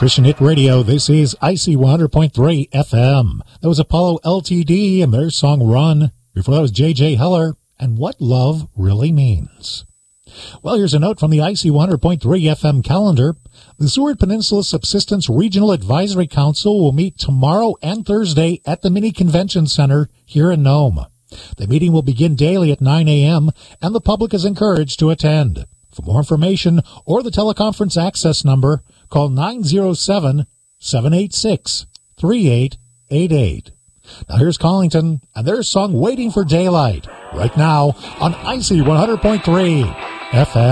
Christian Hit Radio. This is IC 100.3 FM. That was Apollo LTD and their song Run. Before that was J.J. Heller and What Love Really Means. Well, here's a note from the IC 100.3 FM calendar. The Seward Peninsula Subsistence Regional Advisory Council will meet tomorrow and Thursday at the Mini Convention Center here in Nome. The meeting will begin daily at 9 a.m., and the public is encouraged to attend. For more information or the teleconference access number, call 907-786-3888. Now here's Collington and their song Waiting for Daylight, right now on IC 100.3 FM.